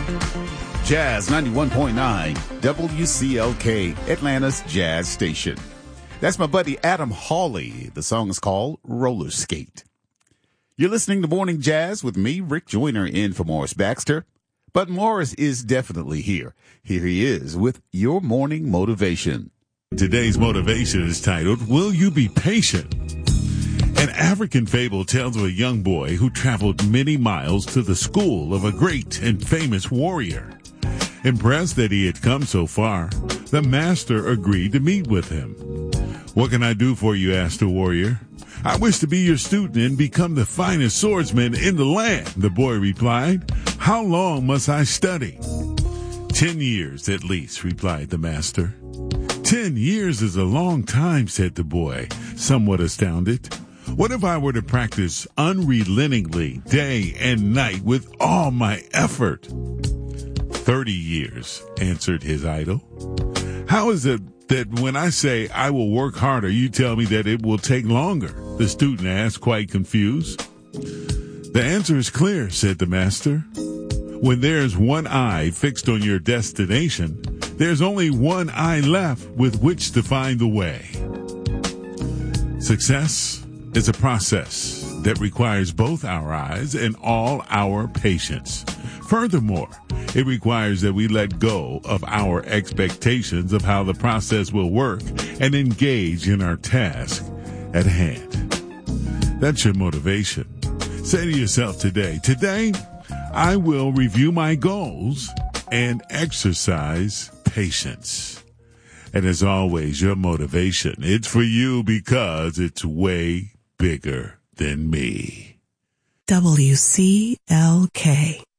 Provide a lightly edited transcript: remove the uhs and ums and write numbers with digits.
Jazz 91.9, WCLK, Atlanta's Jazz Station. That's my buddy Adam Hawley. The song is called Roller Skate. You're listening to Morning Jazz with me, Rick Joyner, in for Morris Baxter. But Morris is definitely here. Here he is with your morning motivation. Today's motivation is titled, Will You Be Patient? An African fable tells of a young boy who traveled many miles to the school of a great and famous warrior. Impressed that he had come so far, the master agreed to meet with him. What can I do for you? Asked the warrior. I wish to be your student and become the finest swordsman in the land, the boy replied. How long must I study? 10 years at least, replied the master. 10 years is a long time, said the boy, somewhat astounded. What if I were to practice unrelentingly day and night with all my effort? 30 years, answered his idol. How is it that when I say I will work harder, you tell me that it will take longer? The student asked, quite confused. The answer is clear, said the master. When there's one eye fixed on your destination, there's only one eye left with which to find the way. Success is a process that requires both our eyes and all our patience. Furthermore, it requires that we let go of our expectations of how the process will work and engage in our task at hand. That's your motivation. Say to yourself today, I will review my goals and exercise patience. And as always, your motivation, it's for you because it's way bigger than me. WCLK.